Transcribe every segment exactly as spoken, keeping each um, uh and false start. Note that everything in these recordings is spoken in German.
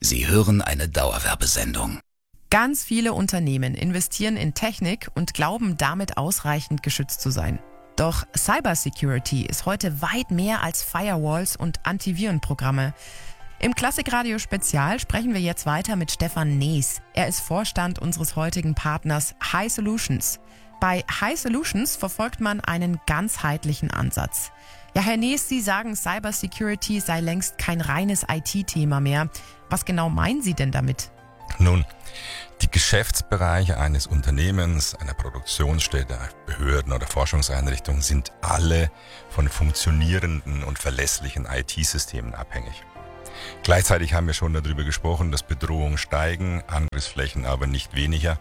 Sie hören eine Dauerwerbesendung. Ganz viele Unternehmen investieren in Technik und glauben damit ausreichend geschützt zu sein. Doch Cybersecurity ist heute weit mehr als Firewalls und Antivirenprogramme. Im Klassikradio Spezial sprechen wir jetzt weiter mit Stefan Nees. Er ist Vorstand unseres heutigen Partners High Solutions. Bei High Solutions verfolgt man einen ganzheitlichen Ansatz. Ja, Herr Nees, Sie sagen, Cybersecurity sei längst kein reines I T-Thema mehr. Was genau meinen Sie denn damit? Nun, die Geschäftsbereiche eines Unternehmens, einer Produktionsstätte, Behörden oder Forschungseinrichtungen sind alle von funktionierenden und verlässlichen I T-Systemen abhängig. Gleichzeitig haben wir schon darüber gesprochen, dass Bedrohungen steigen, Angriffsflächen aber nicht weniger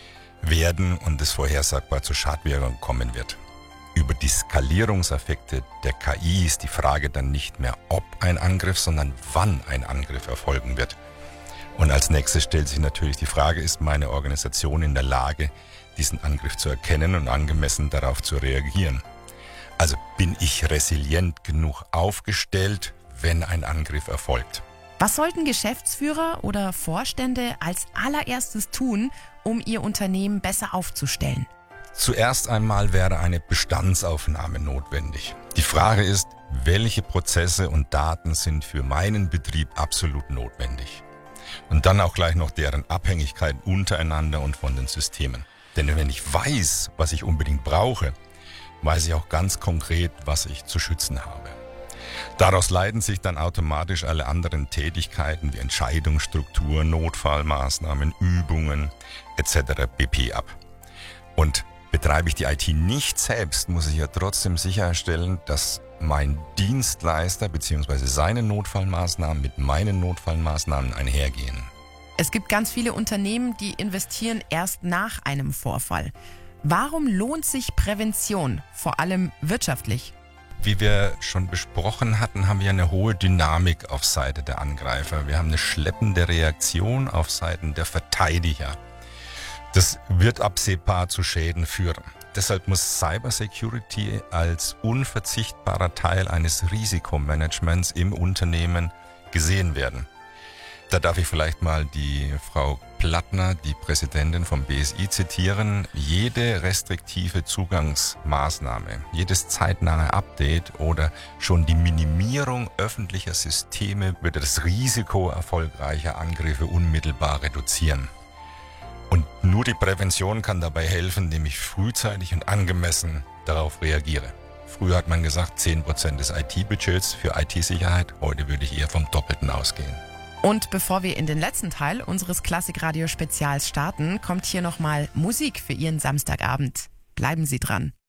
werden und es vorhersagbar zu Schadwirkungen kommen wird. Über die Skalierungseffekte der K I ist die Frage dann nicht mehr, ob ein Angriff, sondern wann ein Angriff erfolgen wird. Und als nächstes stellt sich natürlich die Frage, ist meine Organisation in der Lage, diesen Angriff zu erkennen und angemessen darauf zu reagieren? Also bin ich resilient genug aufgestellt, wenn ein Angriff erfolgt? Was sollten Geschäftsführer oder Vorstände als allererstes tun, um ihr Unternehmen besser aufzustellen? Zuerst einmal wäre eine Bestandsaufnahme notwendig. Die Frage ist, welche Prozesse und Daten sind für meinen Betrieb absolut notwendig? Und dann auch gleich noch deren Abhängigkeit untereinander und von den Systemen. Denn wenn ich weiß, was ich unbedingt brauche, weiß ich auch ganz konkret, was ich zu schützen habe. Daraus leiten sich dann automatisch alle anderen Tätigkeiten wie Entscheidungsstrukturen, Notfallmaßnahmen, Übungen et cetera pp. Ab. Und betreibe ich die I T nicht selbst, muss ich ja trotzdem sicherstellen, dass mein Dienstleister bzw. seine Notfallmaßnahmen mit meinen Notfallmaßnahmen einhergehen. Es gibt ganz viele Unternehmen, die investieren erst nach einem Vorfall. Warum lohnt sich Prävention, vor allem wirtschaftlich? Wie wir schon besprochen hatten, haben wir eine hohe Dynamik auf Seite der Angreifer. Wir haben eine schleppende Reaktion auf Seiten der Verteidiger. Das wird absehbar zu Schäden führen. Deshalb muss Cybersecurity als unverzichtbarer Teil eines Risikomanagements im Unternehmen gesehen werden. Da darf ich vielleicht mal die Frau Plattner, die Präsidentin vom B S I, zitieren. Jede restriktive Zugangsmaßnahme, jedes zeitnahe Update oder schon die Minimierung öffentlicher Systeme würde das Risiko erfolgreicher Angriffe unmittelbar reduzieren. Und nur die Prävention kann dabei helfen, indem ich frühzeitig und angemessen darauf reagiere. Früher hat man gesagt, zehn Prozent des I T-Budgets für I T-Sicherheit. Heute würde ich eher vom Doppelten ausgehen. Und bevor wir in den letzten Teil unseres Klassikradio-Spezials starten, kommt hier nochmal Musik für Ihren Samstagabend. Bleiben Sie dran.